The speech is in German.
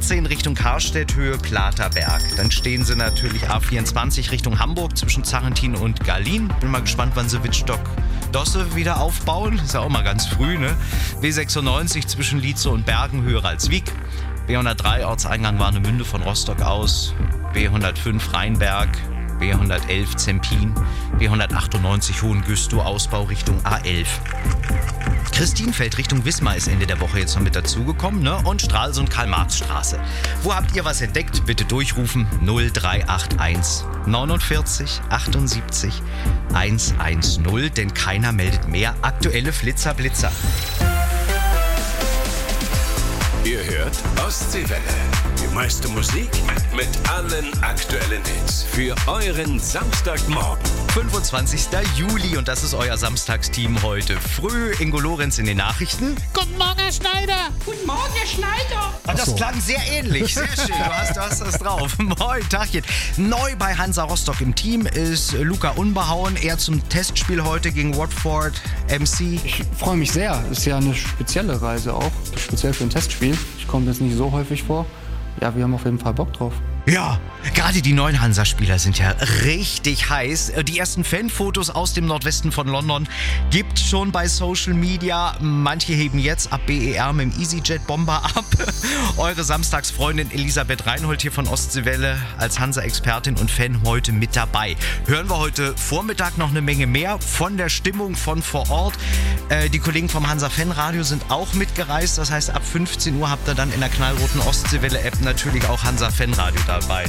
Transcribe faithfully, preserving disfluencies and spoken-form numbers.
vierzehn Richtung Karstedt, Höhe Platerberg. Dann stehen sie natürlich A vierundzwanzig Richtung Hamburg zwischen Zarentin und Garlin. Bin mal gespannt, wann sie Wittstock-Dosse wieder aufbauen. Ist ja auch mal ganz früh, ne? B sechsundneunzig zwischen Lietze und Bergen, Höhe Ralswiek. B hundertdrei Ortseingang Warnemünde von Rostock aus. B hundertfünf Rheinberg. B hundertelf Zempin. B hundertachtundneunzig Hohengüstow, Ausbau Richtung A elf. Christienfeld Richtung Wismar ist Ende der Woche jetzt noch mit dazugekommen, ne? Und Stralsund Karl-Marx-Straße. Wo habt ihr was entdeckt? Bitte durchrufen null drei acht eins neunundvierzig achtundsiebzig hundertzehn, denn keiner meldet mehr aktuelle Flitzer Blitzer. Ihr hört Ostseewelle. Die meiste Musik mit allen aktuellen Hits. Für euren Samstagmorgen. fünfundzwanzigster Juli und das ist euer Samstagsteam heute. Früh Ingo Lorenz in den Nachrichten. Guten Morgen, Herr Schneider. Guten Morgen, Herr Schneider. Und das klang sehr ähnlich. Sehr schön. Du hast, du hast das drauf. Moin, Tagchen. Neu bei Hansa Rostock im Team ist Luca Unbehauen. Er zum Testspiel heute gegen Watford M C. Ich freue mich sehr. Ist ja eine spezielle Reise auch. Speziell für ein Testspiel. Ich komme jetzt nicht so häufig vor. Ja, wir haben auf jeden Fall Bock drauf. Ja, gerade die neuen Hansa-Spieler sind ja richtig heiß. Die ersten Fanfotos aus dem Nordwesten von London gibt's schon bei Social Media. Manche heben jetzt ab B E R mit dem EasyJet-Bomber ab. Eure Samstagsfreundin Elisabeth Reinhold hier von Ostseewelle als Hansa-Expertin und Fan heute mit dabei. Hören wir heute Vormittag noch eine Menge mehr von der Stimmung von vor Ort. Äh, die Kollegen vom Hansa-Fanradio sind auch mitgereist. Das heißt, ab fünfzehn Uhr habt ihr dann in der knallroten Ostseewelle-App natürlich auch Hansa-Fanradio dabei.